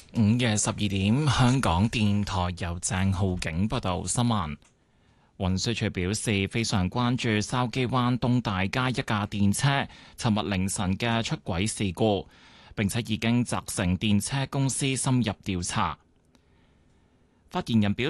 午夜12點，香港電台由鄭浩景報道新聞。運輸署表示，非常關注筲箕灣東大街一架電車尋日凌晨嘅出軌事故，並且已經責成電車公司深入調查。發言人表